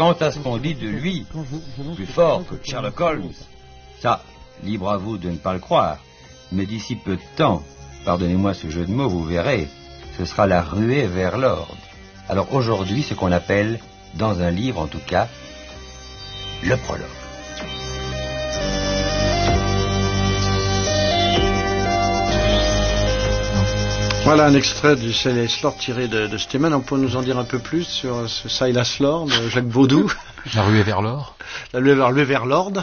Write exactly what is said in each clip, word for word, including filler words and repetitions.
quant à ce qu'on dit de lui, plus fort que Sherlock Holmes, ça, libre à vous de ne pas le croire. Mais d'ici peu de temps, pardonnez-moi ce jeu de mots, vous verrez, ce sera la ruée vers l'ordre. Alors aujourd'hui, ce qu'on appelle, dans un livre en tout cas, le prologue. Voilà un extrait du Silas Lord tiré de, de Stemann. On peut nous en dire un peu plus sur ce Silas Lord, Jacques Baudou. La ruée vers l'or. La ruée vers, vers l'ord.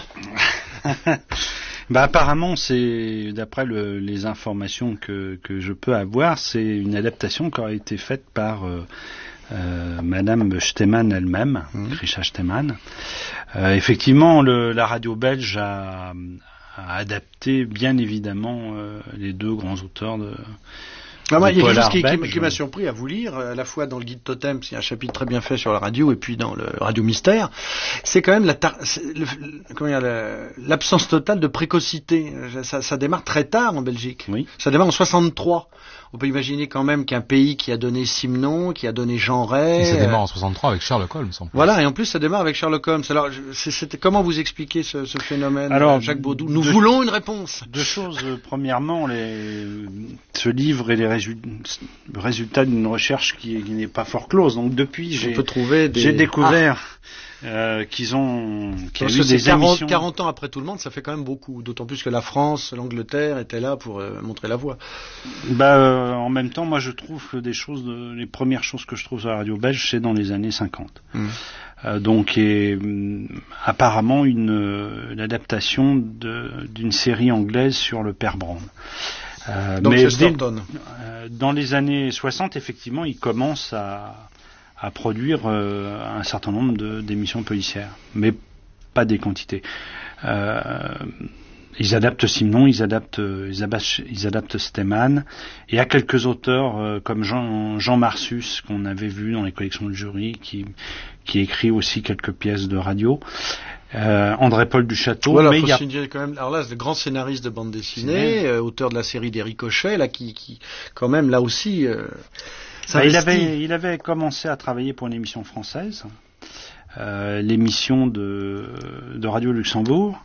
Bah apparemment, c'est d'après le, les informations que, que je peux avoir, c'est une adaptation qui a été faite par euh, euh, Madame Stemann elle-même, mmh. Grisha Stemann. Euh, effectivement, le, la radio belge a, a adapté bien évidemment euh, les deux grands auteurs de. Ah, moi, il y a quelque chose qui, qui, qui m'a surpris à vous lire, à la fois dans le guide Totem, c'est un chapitre très bien fait sur la radio, et puis dans le Radio Mystère, c'est quand même la tar- le, comment dire, la, l'absence totale de précocité. Ça, ça démarre très tard en Belgique. Oui. Ça démarre en soixante-trois. On peut imaginer quand même qu'un pays qui a donné Simon, qui a donné Jean Ray... Et ça démarre en soixante-trois avec Sherlock Holmes. En plus. Voilà, et en plus ça démarre avec Sherlock Holmes. Alors, je, c'était, comment vous expliquez ce, ce phénomène, Alors, Jacques Baudou? Nous deux, voulons une réponse. Deux choses. Premièrement, les, ce livre est les résultats, résultat d'une recherche qui, qui n'est pas fort close. Donc depuis, j'ai, peut trouver des... j'ai découvert... Ah. Euh, qu'ils ont, qu'il y a eu des quarante, émissions. quarante ans après tout le monde, ça fait quand même beaucoup. D'autant plus que la France, l'Angleterre étaient là pour euh, montrer la voie. Bah, euh, en même temps, moi, je trouve que des choses, de, les premières choses que je trouve sur la radio belge, c'est dans les années cinquante. Mmh. Euh, donc, et, euh, apparemment, une, une adaptation de, d'une série anglaise sur le père Brown. Euh, donc, mais c'est dès, euh, dans les années soixante, effectivement, il commence à à produire euh, un certain nombre de, d'émissions policières, mais pas des quantités. Euh, ils adaptent Simon, ils adaptent, ils adaptent, ils adaptent Stemann, et il y a quelques auteurs euh, comme Jean, Jean Marsus, qu'on avait vu dans les collections de jury, qui, qui écrit aussi quelques pièces de radio. Euh, André-Paul Duchâteau. Voilà, mais faut il y a... signaler quand même. Alors là, c'est le grand scénariste de bande dessinée, euh, auteur de la série des Ricochets, là, qui, qui, quand même, là aussi. Euh... Bah, il, avait, il avait commencé à travailler pour une émission française, euh, l'émission de, de Radio Luxembourg,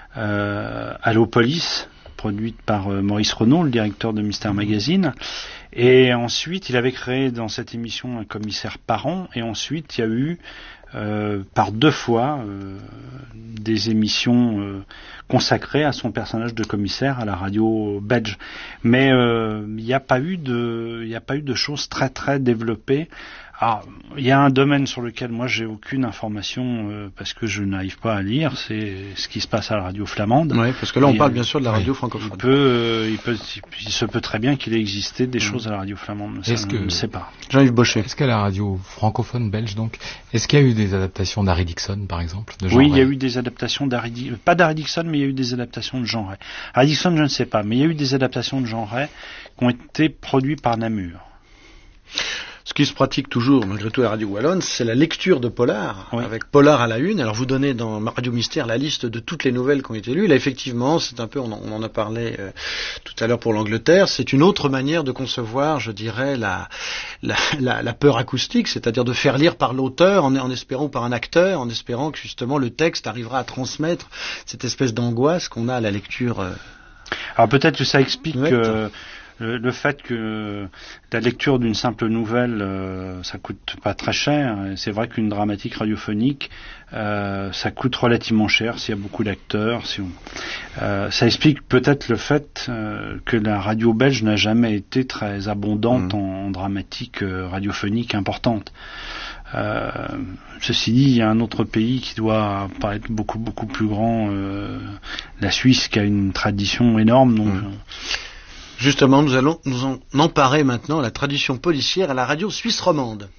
euh, Allopolis, produite par euh, Maurice Renaud, le directeur de Mystère Magazine. Et ensuite, il avait créé dans cette émission un commissaire par an. Et ensuite, il y a eu euh, par deux fois euh, des émissions euh, consacrées à son personnage de commissaire à la radio belge. Mais euh, il n'y a pas eu de, il n'y a pas eu de choses très très développées. Alors, il y a un domaine sur lequel moi j'ai aucune information euh, parce que je n'arrive pas à lire, c'est ce qui se passe à la radio flamande. Oui, parce que là on et, parle bien sûr de la radio oui, francophone. Il peut, euh, il peut, il se peut très bien qu'il ait existé des mmh. choses à la radio flamande. Ça, est-ce que, je ne sais pas. Jean-Yves Bochet. Est-ce qu'à la radio francophone belge donc, est-ce qu'il y a eu des adaptations d'Harry Dixon par exemple, de Jean Oui, Ray? il y a eu des adaptations d'Harry, Di... pas d'Harry Dixon, mais il y a eu des adaptations de Jean Ray. Harry Dixon, je ne sais pas, mais il y a eu des adaptations de Jean Ray qui ont été produites par Namur. Ce qui se pratique toujours, malgré tout, à la radio wallonne, c'est la lecture de Polar, oui. avec Polar à la une. Alors, vous donnez dans Radio Mystère la liste de toutes les nouvelles qui ont été lues. Là, effectivement, c'est un peu, on en, on en a parlé euh, tout à l'heure pour l'Angleterre, c'est une autre manière de concevoir, je dirais, la, la, la, la peur acoustique, c'est-à-dire de faire lire par l'auteur, en, en espérant, ou par un acteur, en espérant que, justement, le texte arrivera à transmettre cette espèce d'angoisse qu'on a à la lecture. Euh, Alors, peut-être que ça explique... Euh, Le, le fait que la lecture d'une simple nouvelle, euh, ça coûte pas très cher. C'est vrai qu'une dramatique radiophonique, euh, ça coûte relativement cher s'il y a beaucoup d'acteurs. Si on, euh, ça explique peut-être le fait euh, que la radio belge n'a jamais été très abondante mmh. en, en dramatique euh, radiophonique importante. Euh, ceci dit, il y a un autre pays qui doit paraître beaucoup beaucoup plus grand, euh, la Suisse, qui a une tradition énorme. Donc. Mmh. Justement, nous allons nous en emparer maintenant la tradition policière à la radio suisse romande.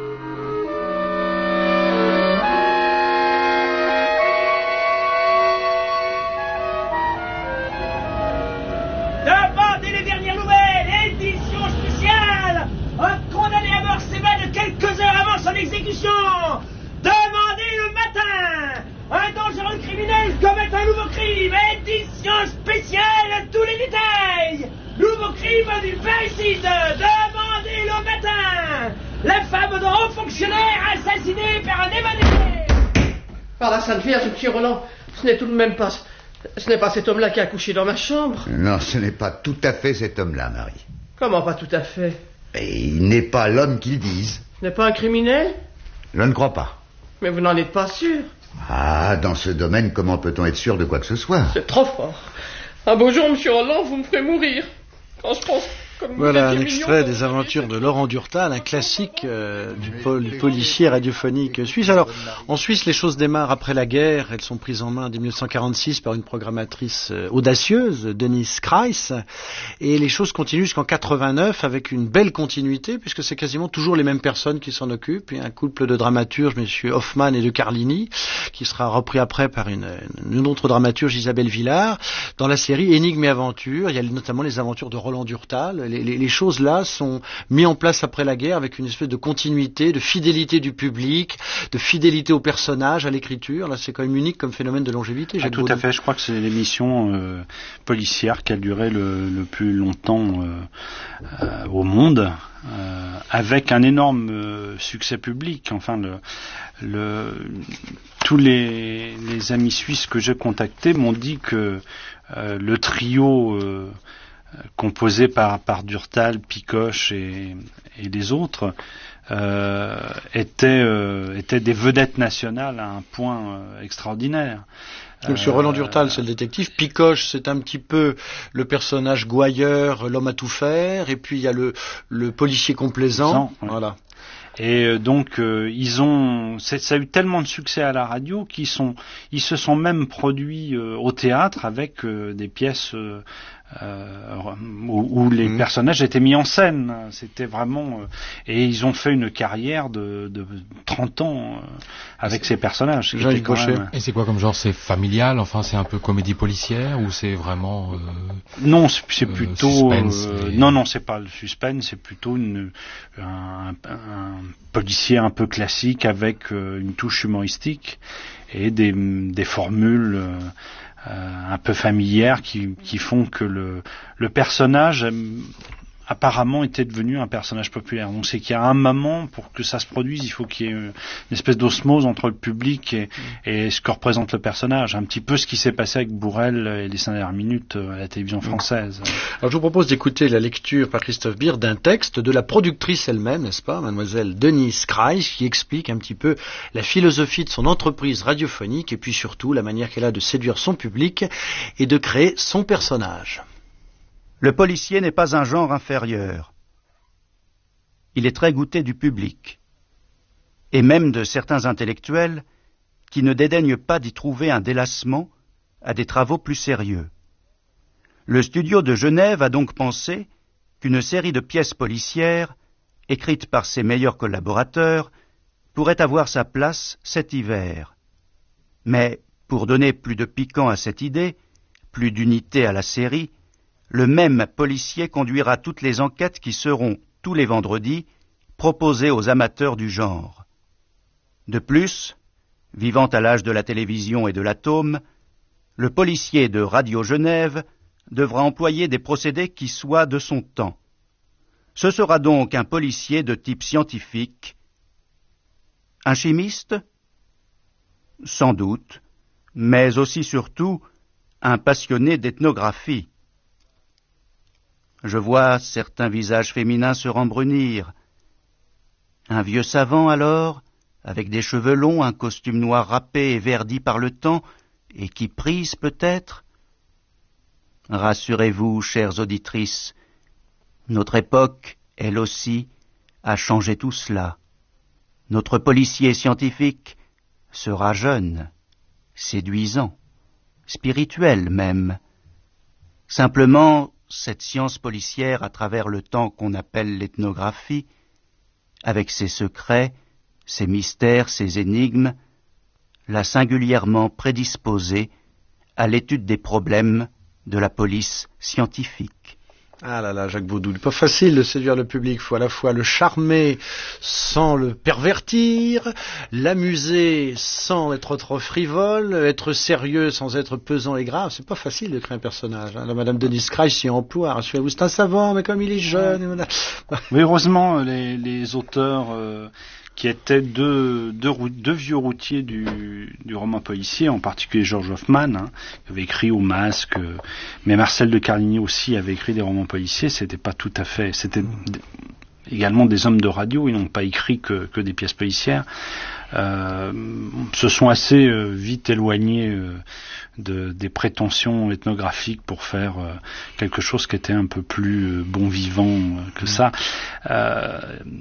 Demandez les dernières nouvelles, édition spéciale. Un condamné à mort s'évade quelques heures avant son exécution. Demandez le matin. Un dangereux criminel commet un nouveau crime, édition spéciale, tous les détails. Nouveau crime du parricide. Demandez le matin. La femme d'un haut fonctionnaire assassinée par un évadé. Par la Sainte Vierge, monsieur Roland, ce n'est tout de même pas... Ce n'est pas cet homme-là qui a couché dans ma chambre. Non, ce n'est pas tout à fait cet homme-là, Marie. Comment pas tout à fait? Et il n'est pas l'homme qu'ils disent. Ce n'est pas un criminel? Je ne crois pas. Mais vous n'en êtes pas sûr? Ah, dans ce domaine, comment peut-on être sûr de quoi que ce soit? C'est trop fort. Un beau jour, monsieur Roland, vous me ferez mourir. Quand je pense... Voilà un extrait des aventures de Laurent Durtal, un classique euh, du, pol, du policier radiophonique suisse. Alors, en Suisse, les choses démarrent après la guerre. Elles sont prises en main dès dix-neuf cent quarante-six par une programmatrice euh, audacieuse, Denise Kreis. Et les choses continuent jusqu'en quatre-vingt-neuf avec une belle continuité, puisque c'est quasiment toujours les mêmes personnes qui s'en occupent. Il y a un couple de dramaturges, messieurs Hoffmann et de Carlini, qui sera repris après par une, une autre dramaturge, Isabelle Villard. Dans la série Énigmes et Aventures, il y a notamment les aventures de Roland Durtal. Les, les, les choses là sont mises en place après la guerre avec une espèce de continuité, de fidélité du public, de fidélité aux personnages, à l'écriture. Là, c'est quand même unique comme phénomène de longévité. Ah, tout à fait. Je crois que c'est l'émission euh, policière qui a duré le, le plus longtemps euh, euh, au monde, euh, avec un énorme euh, succès public. Enfin, le, le, tous les, les amis suisses que j'ai contactés m'ont dit que euh, le trio euh, composé par, par Durtal, Picoche et, et les autres, euh, étaient, euh, étaient des vedettes nationales à un point euh, extraordinaire. Monsieur euh, Roland Durtal, c'est le détective. Picoche, c'est un petit peu le personnage gouailleur, l'homme à tout faire. Et puis il y a le, le policier complaisant. Ouais. Voilà. Et donc euh, ils ont, ça a eu tellement de succès à la radio qu'ils sont, ils se sont même produits euh, au théâtre avec euh, des pièces euh, euh, où, où les mmh. personnages étaient mis en scène. C'était vraiment, euh, et ils ont fait une carrière de, de trente ans euh, avec ces personnages. Même... Et c'est quoi comme genre? C'est familial? Enfin, c'est un peu comédie policière ou c'est vraiment euh, Non, c'est, c'est euh, plutôt suspense, euh, et... non, non, c'est pas le suspense, c'est plutôt une, un, un policier un peu classique avec euh, une touche humoristique et des, des formules euh, euh, un peu familières qui, qui font que le, le personnage euh, apparemment était devenu un personnage populaire. Donc c'est qu'il y a un moment, pour que ça se produise, il faut qu'il y ait une espèce d'osmose entre le public et, et ce que représente le personnage. Un petit peu ce qui s'est passé avec Bourrel et les cinq dernières minutes à la télévision française. Alors je vous propose d'écouter la lecture par Christophe Beer d'un texte de la productrice elle-même, n'est-ce pas, mademoiselle Denise Kreis, qui explique un petit peu la philosophie de son entreprise radiophonique et puis surtout la manière qu'elle a de séduire son public et de créer son personnage. Le policier n'est pas un genre inférieur. Il est très goûté du public, et même de certains intellectuels qui ne dédaignent pas d'y trouver un délassement à des travaux plus sérieux. Le studio de Genève a donc pensé qu'une série de pièces policières, écrites par ses meilleurs collaborateurs, pourrait avoir sa place cet hiver. Mais, pour donner plus de piquant à cette idée, plus d'unité à la série, le même policier conduira toutes les enquêtes qui seront, tous les vendredis, proposées aux amateurs du genre. De plus, vivant à l'âge de la télévision et de l'atome, le policier de Radio Genève devra employer des procédés qui soient de son temps. Ce sera donc un policier de type scientifique. Un chimiste? Sans doute, mais aussi surtout un passionné d'ethnographie. Je vois certains visages féminins se rembrunir. Un vieux savant, alors, avec des cheveux longs, un costume noir râpé et verdi par le temps, et qui prise peut-être? Rassurez-vous, chères auditrices, notre époque, elle aussi, a changé tout cela. Notre policier scientifique sera jeune, séduisant, spirituel même. Simplement, cette science policière à travers le temps qu'on appelle l'ethnographie, avec ses secrets, ses mystères, ses énigmes, l'a singulièrement prédisposée à l'étude des problèmes de la police scientifique. Ah là là, Jacques Baudou, pas facile de séduire le public, il faut à la fois le charmer sans le pervertir, l'amuser sans être trop frivole, être sérieux sans être pesant et grave, c'est pas facile de créer un personnage. Hein. La Madame Denise Kreis s'y emploie, rassurez-vous, c'est un savant, mais comme il est jeune... Mais heureusement, les, les auteurs... Euh... qui étaient deux, deux, deux vieux routiers du, du roman policier, en particulier George Hoffman, hein, qui avait écrit Au Masque, euh, mais Marcel de Carligny aussi avait écrit des romans policiers. C'était pas tout à fait, c'était d- également des hommes de radio, ils n'ont pas écrit que, que des pièces policières. Euh, se sont assez euh, vite éloignés euh, de, des prétentions ethnographiques pour faire euh, quelque chose qui était un peu plus euh, bon vivant euh, que ça. Euh,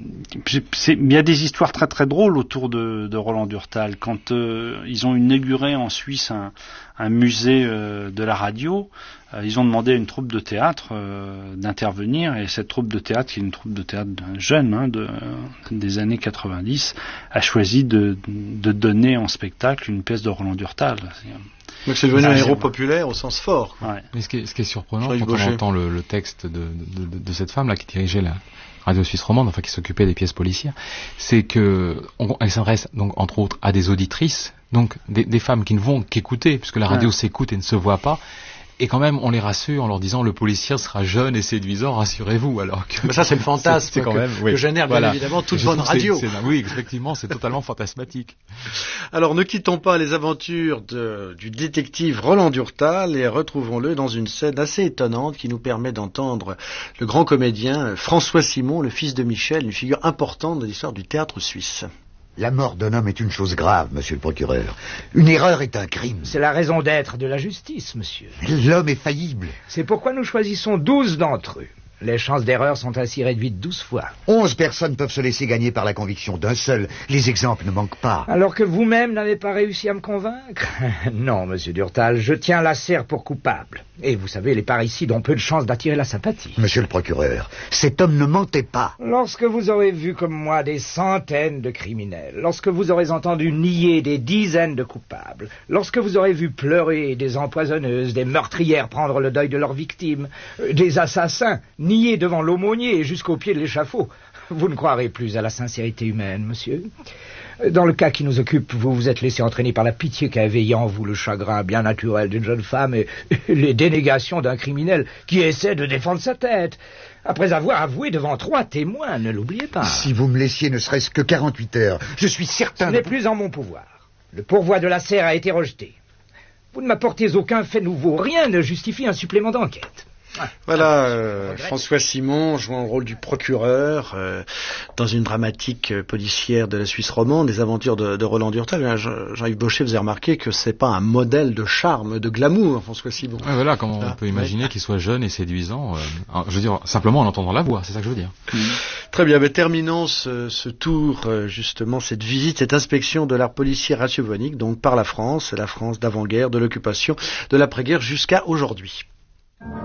c'est, il y a des histoires très très drôles autour de, de Roland Durtal. Quand euh, ils ont inauguré en Suisse un, un musée euh, de la radio, euh, ils ont demandé à une troupe de théâtre euh, d'intervenir, et cette troupe de théâtre, qui est une troupe de théâtre jeune, hein, de, des années quatre-vingt-dix, a choisi de de donner en spectacle une pièce de Roland Durtal. Donc c'est devenu un héros populaire au sens fort. Ouais. Mais ce qui est, ce qui est surprenant Jean-Yves quand Baucher. on entend le, le texte de, de, de, de cette femme-là qui dirigeait la radio suisse romande, enfin qui s'occupait des pièces policières, c'est que on, elle s'adresse donc entre autres à des auditrices, donc des, des femmes qui ne vont qu'écouter, puisque la radio ouais. s'écoute et ne se voit pas. Et quand même, on les rassure en leur disant le policier sera jeune et séduisant, rassurez-vous. Alors que mais ça, c'est le fantasme c'est, c'est quand que, même, oui. que génère bien voilà. évidemment toute bonne radio. C'est, c'est, oui, effectivement, c'est totalement fantasmatique. Alors, ne quittons pas les aventures de, du détective Roland Durtal et retrouvons-le dans une scène assez étonnante qui nous permet d'entendre le grand comédien François Simon, le fils de Michel, une figure importante de l'histoire du théâtre suisse. La mort d'un homme est une chose grave, monsieur le procureur. Une erreur est un crime. C'est la raison d'être de la justice, monsieur. L'homme est faillible. C'est pourquoi nous choisissons douze d'entre eux. Les chances d'erreur sont ainsi réduites douze fois. Onze personnes peuvent se laisser gagner par la conviction d'un seul. Les exemples ne manquent pas. Alors que vous-même n'avez pas réussi à me convaincre? Non, monsieur Durtal, je tiens la serre pour coupable. Et vous savez, les parricides ont peu de chances d'attirer la sympathie. Monsieur le procureur, cet homme ne mentait pas. Lorsque vous aurez vu comme moi des centaines de criminels, lorsque vous aurez entendu nier des dizaines de coupables, lorsque vous aurez vu pleurer des empoisonneuses, des meurtrières prendre le deuil de leurs victimes, des assassins nier devant l'aumônier et jusqu'au pied de l'échafaud, vous ne croirez plus à la sincérité humaine, monsieur. Dans le cas qui nous occupe, vous vous êtes laissé entraîner par la pitié qu'a éveillé en vous le chagrin bien naturel d'une jeune femme et les dénégations d'un criminel qui essaie de défendre sa tête, après avoir avoué devant trois témoins, ne l'oubliez pas. Si vous me laissiez ne serait-ce que quarante-huit heures, je suis certain... Ce n'est plus en mon pouvoir. Le pourvoi de la serre a été rejeté. Vous ne m'apportez aucun fait nouveau. Rien ne justifie un supplément d'enquête. Voilà, euh, François Simon jouant le rôle du procureur euh, dans une dramatique euh, policière de la Suisse romande, des aventures de, de Roland Durtal. Jean-Yves Baucher, vous avez remarqué que c'est pas un modèle de charme, de glamour, François Simon. Ouais, voilà, comment on peut imaginer ouais. qu'il soit jeune et séduisant. Euh, je veux dire, simplement en entendant la voix, c'est ça que je veux dire. Mmh. Très bien, mais terminons ce, ce tour, euh, justement, cette visite, cette inspection de l'art policier radiophonique, donc par la France, la France d'avant-guerre, de l'occupation, de l'après-guerre jusqu'à aujourd'hui.